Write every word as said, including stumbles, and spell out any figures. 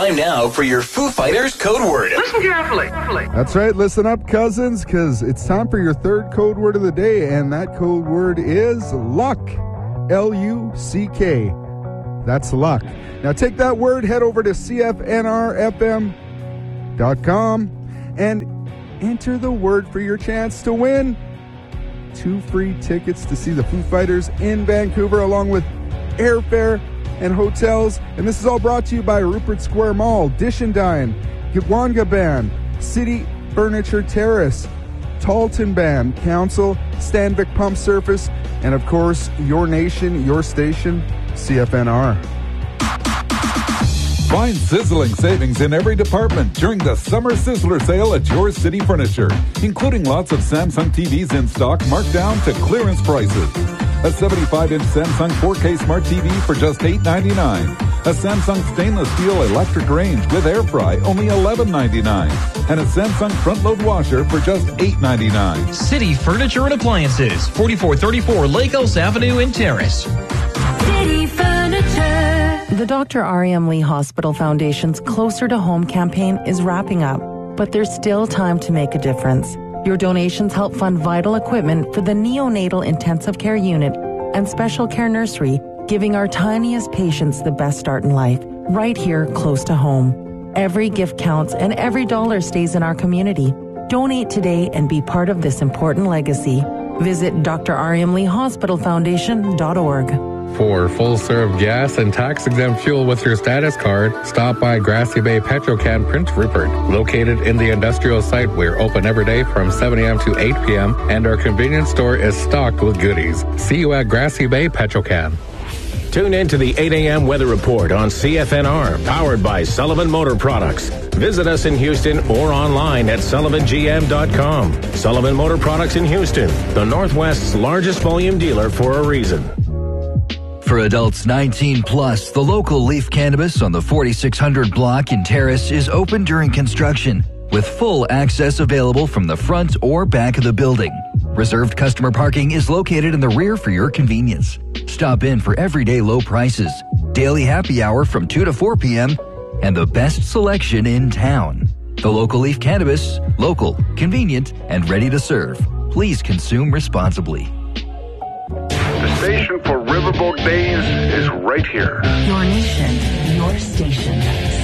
Time now for your Foo Fighters code word. Listen carefully. That's right. Listen up, cousins, because it's time for your third code word of the day, and that code word is luck. L U C K. That's luck. Now take that word, head over to C F N R F M dot com, and enter the word for your chance to win two free tickets to see the Foo Fighters in Vancouver, along with airfare and hotels. And this is all brought to you by Rupert Square Mall, Dish and Dine, Gitwanga Band, City Furniture Terrace, Talton Band, Council, Stanvik Pump Surface, and of course, your nation, your station, C F N R. Find sizzling savings in every department during the Summer Sizzler sale at your City Furniture, including lots of Samsung T Vs in stock marked down to clearance prices. A seventy-five inch Samsung four K Smart T V for just eight ninety-nine. A Samsung stainless steel electric range with air fry, only eleven ninety-nine. And a Samsung front load washer for just eight ninety-nine. City Furniture and Appliances, forty-four thirty-four Lake Elsa Avenue in Terrace. City Furniture. The Doctor R E M Lee Hospital Foundation's Closer to Home campaign is wrapping up, but there's still time to make a difference. Your donations help fund vital equipment for the neonatal intensive care unit and special care nursery, giving our tiniest patients the best start in life, right here close to home. Every gift counts and every dollar stays in our community. Donate today and be part of this important legacy. Visit D R E M Lee Hospital Foundation dot org. For full-serve gas and tax-exempt fuel with your status card, stop by Grassy Bay Petrocan Prince Rupert. Located in the industrial site, we're open every day from seven a.m. to eight p.m., and our convenience store is stocked with goodies. See you at Grassy Bay Petrocan. Tune in to the eight a.m. weather report on C F N R, powered by Sullivan Motor Products. Visit us in Houston or online at sullivan g m dot com. Sullivan Motor Products in Houston, the Northwest's largest volume dealer for a reason. For adults nineteen plus, the local Leaf Cannabis on the forty-six hundred block in Terrace is open during construction, with full access available from the front or back of the building. Reserved customer parking is located in the rear for your convenience. Stop in for everyday low prices, daily happy hour from two to four p.m., and the best selection in town. The local Leaf Cannabis, local, convenient, and ready to serve. Please consume responsibly. The station for Riverboat Days is right here. Your nation, your station.